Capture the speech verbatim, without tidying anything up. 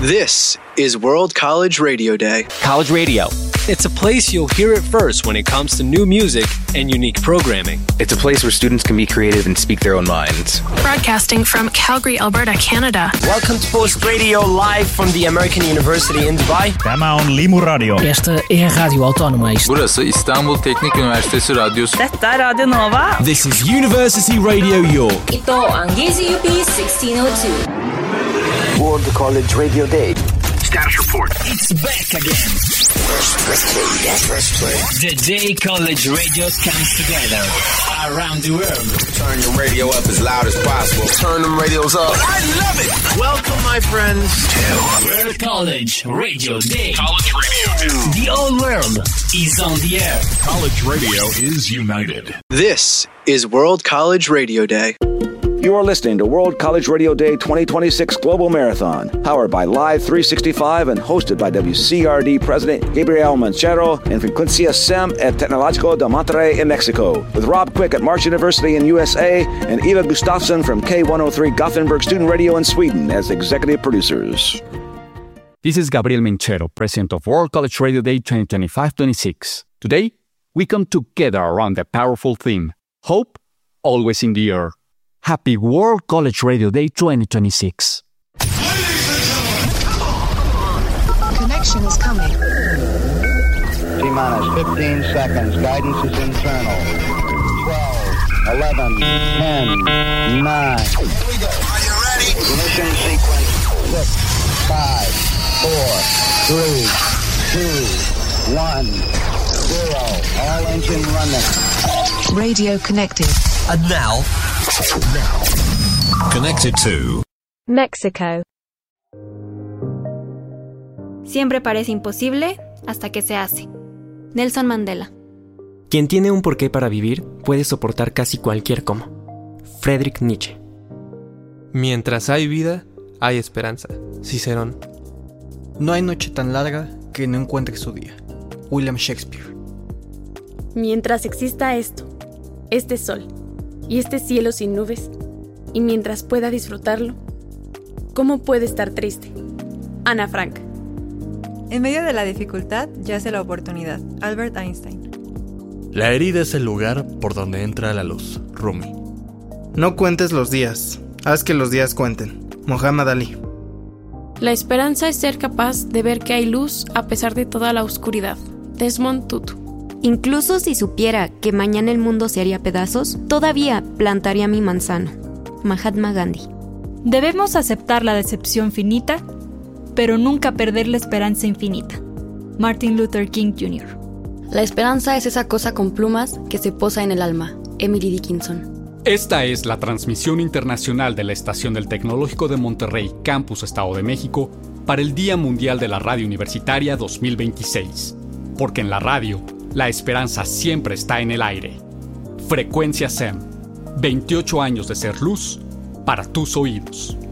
This is World College Radio Day. College Radio. It's a place you'll hear it first when it comes to new music and unique programming. It's a place where students can be creative and speak their own minds. Broadcasting from Calgary, Alberta, Canada. Welcome to Post Radio live from the American University in Dubai. Tämä on Limu Radio. Esta é a Rádio Autónoma. Burası İstanbul Teknik Üniversitesi Radyosu. Detta är Radio Nova. This is University Radio York. Ito ang G Z U P sixteen oh two. World College Radio Day. Status report. It's back again. Press play. Press play. The day college radio comes together around the world. Turn your radio up as loud as possible. Turn them radios up. I love it. Welcome, my friends, to World College Radio Day. College Radio Day. The whole world is on the air. College radio is united. This is World College Radio Day. You are listening to World College Radio Day twenty twenty-six Global Marathon, powered by Live three sixty-five and hosted by W C R D President Gabriel Manchero and Frecuencia SEM at Tecnológico de Monterrey in Mexico, with Rob Quick at March University in U S A and Eva Gustafsson from K one oh three Gothenburg Student Radio in Sweden as executive producers. This is Gabriel Manchero, President of World College Radio Day twenty twenty-five twenty-six. Today, we come together around the powerful theme, Hope, Always in the Air. Happy World College Radio Day twenty twenty-six. Connection is coming. T-minus fifteen seconds. Guidance is internal. twelve, eleven, ten, nine. Here we go. Are you ready? Ignition sequence. six, five, four, three, two, one, zero. All engine running. Radio connected. And now, now, connected to Mexico. Siempre parece imposible hasta que se hace. Nelson Mandela. Quien tiene un porqué para vivir puede soportar casi cualquier cómo. Friedrich Nietzsche. Mientras hay vida, hay esperanza. Cicerón. No hay noche tan larga que no encuentre su día. William Shakespeare. Mientras exista esto, este sol y este cielo sin nubes, y mientras pueda disfrutarlo, ¿cómo puede estar triste? Ana Frank. En medio de la dificultad yace la oportunidad. Albert Einstein. La herida es el lugar por donde entra la luz. Rumi. No cuentes los días, haz que los días cuenten. Muhammad Ali. La esperanza es ser capaz de ver que hay luz a pesar de toda la oscuridad. Desmond Tutu. Incluso si supiera que mañana el mundo se haría pedazos, todavía plantaría mi manzana. Mahatma Gandhi. Debemos aceptar la decepción finita, pero nunca perder la esperanza infinita. Martin Luther King junior La esperanza es esa cosa con plumas que se posa en el alma. Emily Dickinson. Esta es la transmisión internacional de la estación del Tecnológico de Monterrey, Campus Estado de México, para el Día Mundial de la Radio Universitaria dos mil veintiséis. Porque en la radio, la esperanza siempre está en el aire. Frecuencia SEM. veintiocho años de ser luz para tus oídos.